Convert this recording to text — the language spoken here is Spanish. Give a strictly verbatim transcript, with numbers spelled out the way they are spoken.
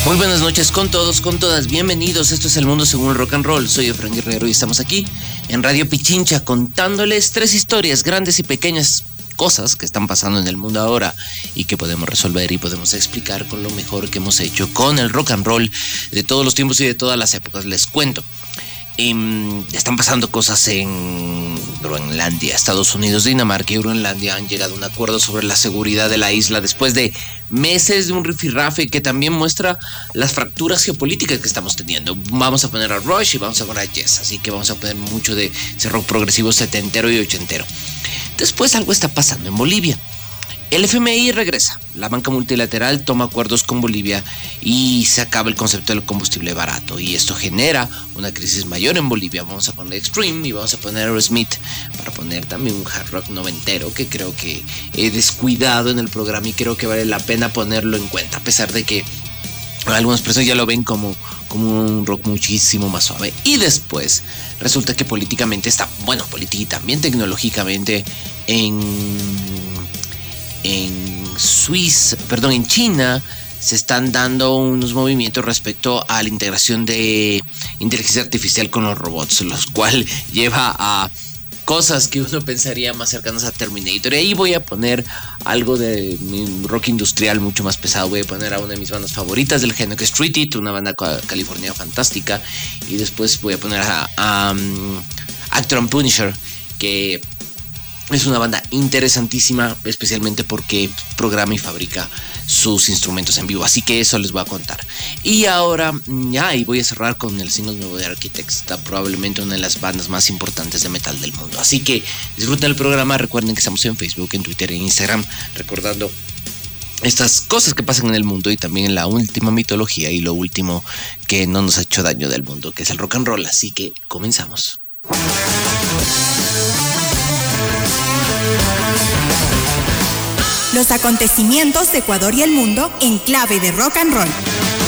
Muy buenas noches con todos, con todas, bienvenidos. Esto es El Mundo Según el Rock and Roll. Soy Efraín Guerrero y estamos aquí en Radio Pichincha contándoles tres historias, grandes y pequeñas cosas que están pasando en el mundo ahora y que podemos resolver y podemos explicar con lo mejor que hemos hecho con el rock and roll de todos los tiempos y de todas las épocas. Les cuento. Um, están pasando cosas en Groenlandia, Estados Unidos, Dinamarca y Groenlandia han llegado a un acuerdo sobre la seguridad de la isla después de meses de un rifirrafe que también muestra las fracturas geopolíticas que estamos teniendo. Vamos a poner a Rush y vamos a poner a Yes, así que vamos a poner mucho de ese rock progresivo setentero y ochentero. Después algo está pasando en Bolivia. El F M I regresa, la banca multilateral toma acuerdos con Bolivia y se acaba el concepto del combustible barato y esto genera una crisis mayor en Bolivia. Vamos a poner Extreme y vamos a poner Aerosmith para poner también un hard rock noventero que creo que he descuidado en el programa y creo que vale la pena ponerlo en cuenta, a pesar de que algunas personas ya lo ven como, como un rock muchísimo más suave. Y después resulta que políticamente está, bueno, política y también tecnológicamente en... En Suiza, perdón, en China se están dando unos movimientos respecto a la integración de inteligencia artificial con los robots, los cual lleva a cosas que uno pensaría más cercanas a Terminator. Y ahí voy a poner algo de rock industrial mucho más pesado. Voy a poner a una de mis bandas favoritas del género, que es Street It, una banda californiana fantástica. Y después voy a poner a, a um, Actor and Punisher, que es una banda interesantísima, especialmente porque programa y fabrica sus instrumentos en vivo. Así que eso les voy a contar. Y ahora, ya, y voy a cerrar con el single nuevo de Architects. Está probablemente una de las bandas más importantes de metal del mundo. Así que disfruten el programa. Recuerden que estamos en Facebook, en Twitter y en Instagram, recordando estas cosas que pasan en el mundo y también en la última mitología y lo último que no nos ha hecho daño del mundo, que es el rock and roll. Así que comenzamos. Los acontecimientos de Ecuador y el mundo en clave de rock and roll.